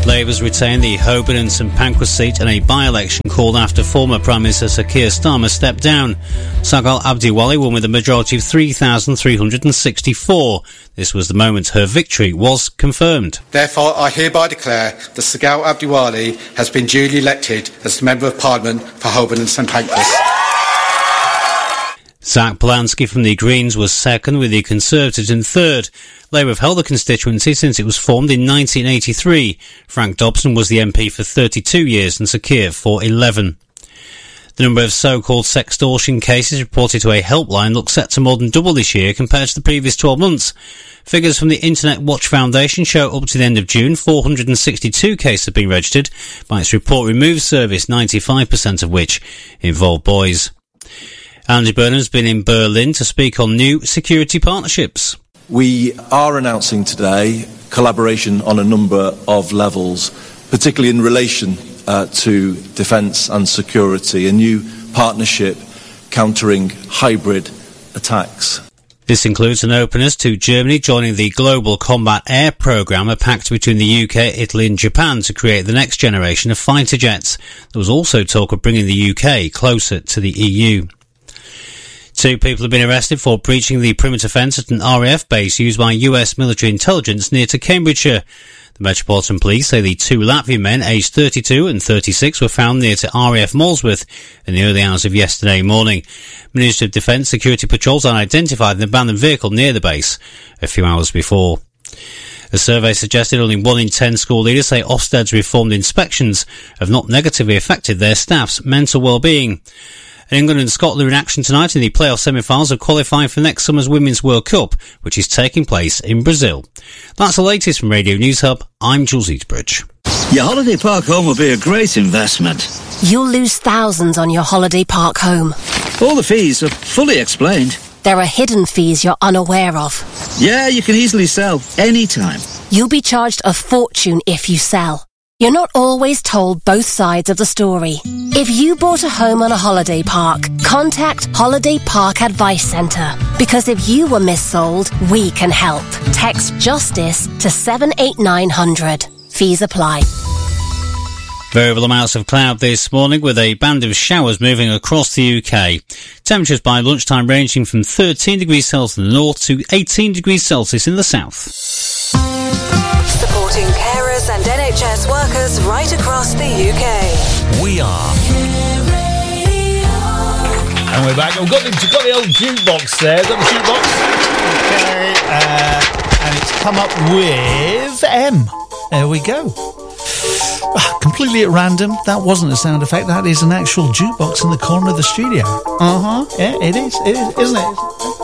Labour's retained the Holborn and St Pancras seat in a by-election called after former Prime Minister Sir Keir Starmer stepped down. Sagal Abdiwali won with a majority of 3,364. This was the moment her victory was confirmed. Therefore, I hereby declare that Sagal Abdiwali has been duly elected as the Member of Parliament for Holborn and St Pancras. Zach Polanski from the Greens was second, with the Conservatives in third. Labour have held the constituency since it was formed in 1983. Frank Dobson was the MP for 32 years and Sir Keir for 11. The number of so-called sextortion cases reported to a helpline looks set to more than double this year compared to the previous 12 months. Figures from the Internet Watch Foundation show up to the end of June, 462 cases have been registered by its Report Remove service, 95% of which involve boys. Andy Burnham's been in Berlin to speak on new security partnerships. We are announcing today collaboration on a number of levels, particularly in relation to defence and security, a new partnership countering hybrid attacks. This includes an openness to Germany joining the Global Combat Air Programme, a pact between the UK, Italy and Japan to create the next generation of fighter jets. There was also talk of bringing the UK closer to the EU. 2 people have been arrested for breaching the perimeter fence at an RAF base used by US military intelligence near to Cambridgeshire. The Metropolitan Police say the 2 Latvian men, aged 32 and 36, were found near to RAF Molesworth in the early hours of yesterday morning. Ministry of Defence security patrols unidentified an abandoned vehicle near the base a few hours before. A survey suggested only 1 in 10 school leaders say Ofsted's reformed inspections have not negatively affected their staff's mental well-being. England and Scotland are in action tonight in the playoff semi-finals of qualifying for next summer's Women's World Cup, which is taking place in Brazil. That's the latest from Radio News Hub. I'm Jules Eatbridge. Your holiday park home will be a great investment. You'll lose thousands on your holiday park home. All the fees are fully explained. There are hidden fees you're unaware of. Yeah, you can easily sell anytime. You'll be charged a fortune if you sell. You're not always told both sides of the story. If you bought a home on a holiday park, contact Holiday Park Advice Centre. Because if you were missold, we can help. Text JUSTICE to 78900. Fees apply. Variable amounts of cloud this morning with a band of showers moving across the UK. Temperatures by lunchtime ranging from 13 degrees Celsius in the north to 18 degrees Celsius in the south. Supporting carers and NHS workers right across the UK. We are. And we're back. We've got the old jukebox there. Got the jukebox. Okay. And it's come up with M. There we go. Completely at random. That wasn't a sound effect. That is an actual jukebox in the corner of the studio. Yeah, it is. It is, isn't it?